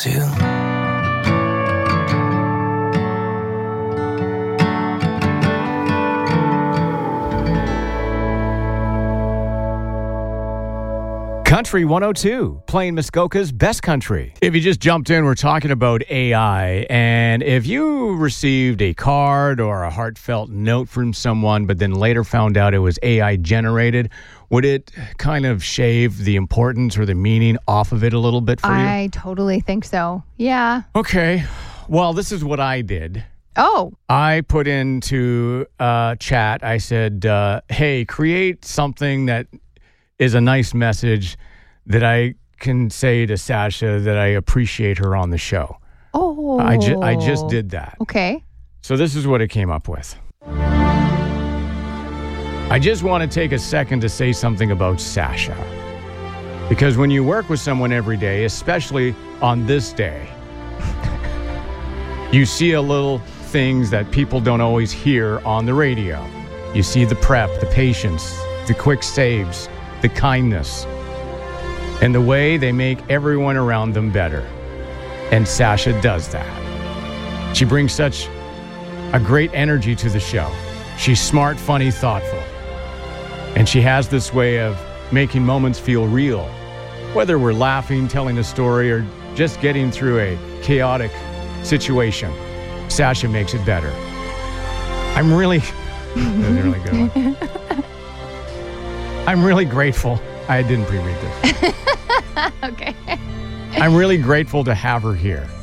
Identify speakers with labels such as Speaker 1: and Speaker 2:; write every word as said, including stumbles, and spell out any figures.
Speaker 1: too.
Speaker 2: Country one oh two, playing Muskoka's Best Country. If you just jumped in, we're talking about A I. And if you received a card or a heartfelt note from someone, but then later found out it was A I generated, would it kind of shave the importance or the meaning off of it a little bit for you?
Speaker 3: I totally think so. Yeah.
Speaker 2: Okay. Well, this is what I did.
Speaker 3: Oh.
Speaker 2: I put into uh, chat, I said, uh, hey, create something that is a nice message that I can say to Sasha that I appreciate her on the show.
Speaker 3: Oh.
Speaker 2: I, ju- I just did that.
Speaker 3: Okay.
Speaker 2: So this is what it came up with. I just want to take a second to say something about Sasha. Because when you work with someone every day, especially on this day, you see a little things that people don't always hear on the radio. You see the prep, the patience, the quick saves, the kindness, and the way they make everyone around them better. And Sasha does that. She brings such a great energy to the show. She's smart, funny, thoughtful. And she has this way of making moments feel real. Whether we're laughing, telling a story, or just getting through a chaotic situation, Sasha makes it better. I'm really... That was a really good one. I'm really grateful. I didn't pre-read this.
Speaker 3: Okay.
Speaker 2: I'm really grateful to have her here.